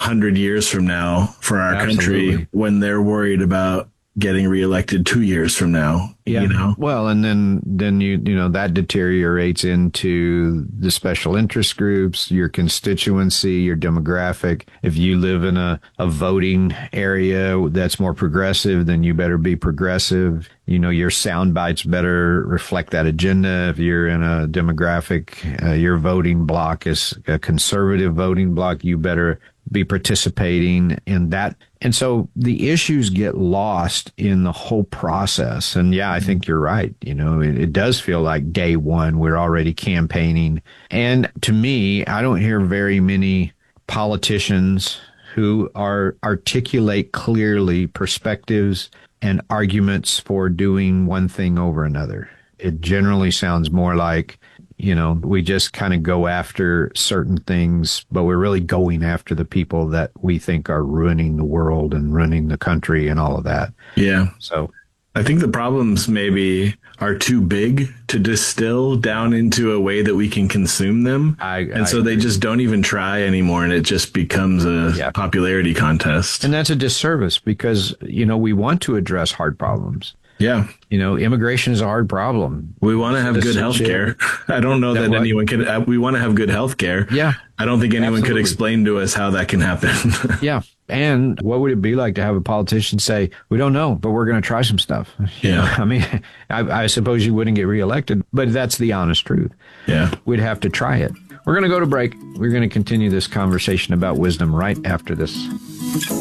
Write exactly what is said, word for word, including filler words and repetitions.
hundred years from now for our Absolutely. country when they're worried about getting reelected two years from now. Yeah. You know? Well, and then, then you, you know, that deteriorates into the special interest groups, your constituency, your demographic. If you live in a, a voting area that's more progressive, then you better be progressive. You know, your sound bites better reflect that agenda. If you're in a demographic, uh, your voting block is a conservative voting block, you better be participating in that. And so the issues get lost in the whole process. And yeah, I think you're right. You know, it, it does feel like day one, we're already campaigning. And to me, I don't hear very many politicians who are articulate clearly perspectives and arguments for doing one thing over another. It generally sounds more like, you know, we just kind of go after certain things, but we're really going after the people that we think are ruining the world and ruining the country and all of that. Yeah. So I think the problems maybe are too big to distill down into a way that we can consume them. I, and I so agree. they just don't even try anymore. And it just becomes a Yeah. popularity contest. And that's a disservice because, you know, we want to address hard problems. Yeah. You know, immigration is a hard problem. We want to have This good is health shit. care. I don't know That that, what? anyone could. Uh, we want to have good health care. Yeah. I don't think anyone could Absolutely. explain to us how that can happen. Yeah. And what would it be like to have a politician say, we don't know, but we're going to try some stuff? You Yeah. know, I mean, I, I suppose you wouldn't get reelected, but that's the honest truth. Yeah. We'd have to try it. We're going to go to break. We're going to continue this conversation about wisdom right after this.